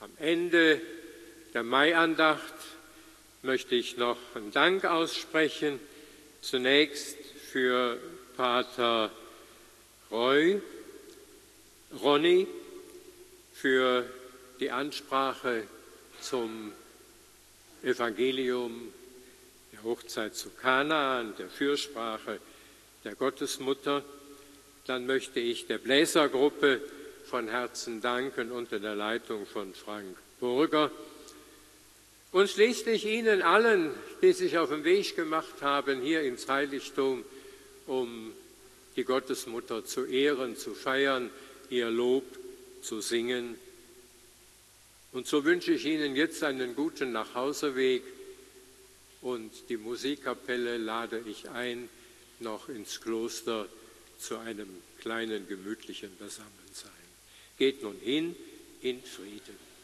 Am Ende der Maiandacht möchte ich noch einen Dank aussprechen. Zunächst für Pater Ronny für die Ansprache zum Evangelium der Hochzeit zu Kanaan, der Fürsprache der Gottesmutter. Dann möchte ich der Bläsergruppe von Herzen danken unter der Leitung von Frank Burger. Und schließlich Ihnen allen, die sich auf den Weg gemacht haben, hier ins Heiligtum, um die Gottesmutter zu ehren, zu feiern, ihr Lob zu singen. Und so wünsche ich Ihnen jetzt einen guten Nachhauseweg und die Musikkapelle lade ich ein, noch ins Kloster zu einem kleinen gemütlichen Beisammensein. Geht nun hin in Frieden.